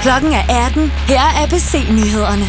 Klokken er 18. Her er ABC-nyhederne.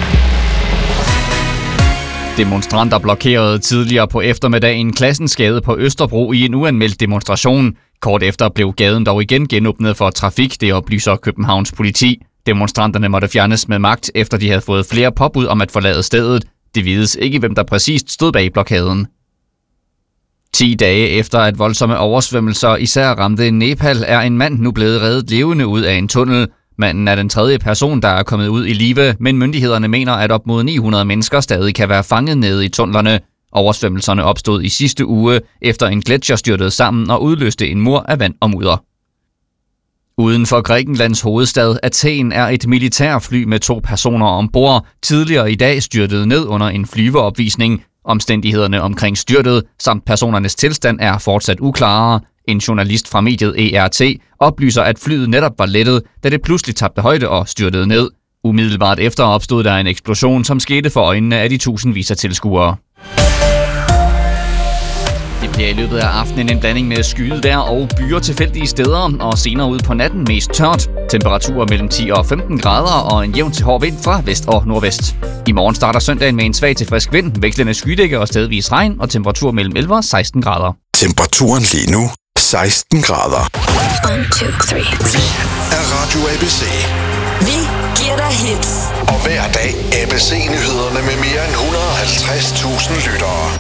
Demonstranter blokerede tidligere på eftermiddagen Klassensgade på Østerbro i en uanmeldt demonstration. Kort efter blev gaden dog igen genåbnet for trafik, det oplyser Københavns politi. Demonstranterne måtte fjernes med magt, efter de havde fået flere påbud om at forlade stedet. Det vides ikke, hvem der præcist stod bag blokaden. 10 dage efter at voldsomme oversvømmelser især ramte Nepal, er en mand nu blevet reddet levende ud af en tunnel. Manden er den tredje person, der er kommet ud i live, men myndighederne mener, at op mod 900 mennesker stadig kan være fanget nede i tunnelerne. Oversvømmelserne opstod i sidste uge, efter en gletsjer styrtede sammen og udløste en mur af vand og mudder. Uden for Grækenlands hovedstad Athen er et militærfly med 2 personer ombord tidligere i dag styrtet ned under en flyveopvisning. Omstændighederne omkring styrtet samt personernes tilstand er fortsat uklare. En journalist fra mediet ERT oplyser, at flyet netop var lettet, da det pludselig tabte højde og styrtede ned. Umiddelbart efter opstod der en eksplosion, som skete for øjnene af de tusindvis af tilskuere. Det bliver i løbet af aftenen en blanding med skyet vejr og byer tilfældige steder, og senere ud på natten mest tørt. Temperaturer mellem 10 og 15 grader og en jævn til hård vind fra vest og nordvest. I morgen starter søndagen med en svag til frisk vind, vekslende skydække og stedvis regn og temperatur mellem 11 og 16 grader. Temperaturen lige nu 16 grader. 1, 2, 3. Vi er Radio ABC. Vi giver dig hits. Og hver dag ABC-nyhederne med mere end 150.000 lyttere.